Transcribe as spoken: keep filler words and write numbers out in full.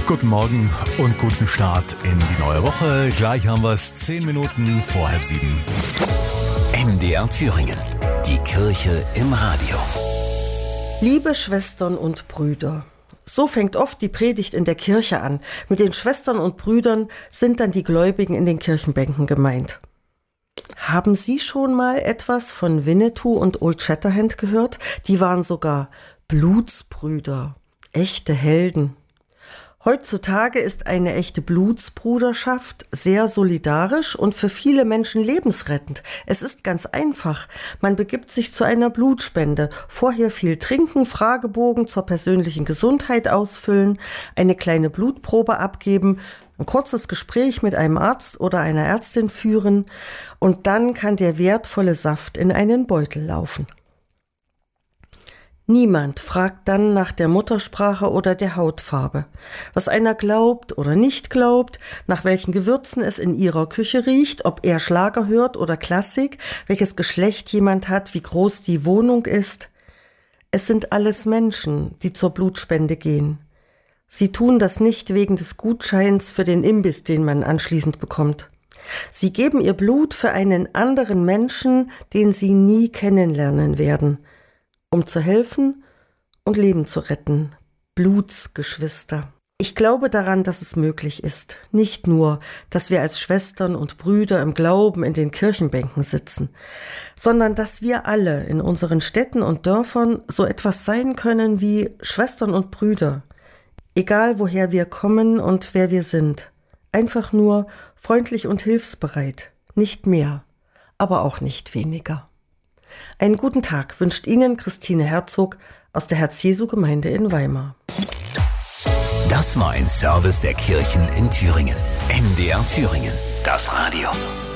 Guten Morgen und guten Start in die neue Woche. Gleich haben wir es zehn Minuten vor halb sieben. M D R Thüringen. Die Kirche im Radio. Liebe Schwestern und Brüder. So fängt oft die Predigt in der Kirche an. Mit den Schwestern und Brüdern sind dann die Gläubigen in den Kirchenbänken gemeint. Haben Sie schon mal etwas von Winnetou und Old Shatterhand gehört? Die waren sogar Blutsbrüder, echte Helden. Heutzutage ist eine echte Blutsbruderschaft sehr solidarisch und für viele Menschen lebensrettend. Es ist ganz einfach. Man begibt sich zu einer Blutspende. Vorher viel trinken, Fragebogen zur persönlichen Gesundheit ausfüllen, eine kleine Blutprobe abgeben, ein kurzes Gespräch mit einem Arzt oder einer Ärztin führen und dann kann der wertvolle Saft in einen Beutel laufen. Niemand fragt dann nach der Muttersprache oder der Hautfarbe. Was einer glaubt oder nicht glaubt, nach welchen Gewürzen es in ihrer Küche riecht, ob er Schlager hört oder Klassik, welches Geschlecht jemand hat, wie groß die Wohnung ist. Es sind alles Menschen, die zur Blutspende gehen. Sie tun das nicht wegen des Gutscheins für den Imbiss, den man anschließend bekommt. Sie geben ihr Blut für einen anderen Menschen, den sie nie kennenlernen werden, um zu helfen und Leben zu retten. Blutsgeschwister. Ich glaube daran, dass es möglich ist. Nicht nur, dass wir als Schwestern und Brüder im Glauben in den Kirchenbänken sitzen, sondern dass wir alle in unseren Städten und Dörfern so etwas sein können wie Schwestern und Brüder. Egal woher wir kommen und wer wir sind. Einfach nur freundlich und hilfsbereit. Nicht mehr, aber auch nicht weniger. Einen guten Tag wünscht Ihnen Christine Herzog aus der Herz-Jesu-Gemeinde in Weimar. Das war ein Service der Kirchen in Thüringen. M D R Thüringen. Das Radio.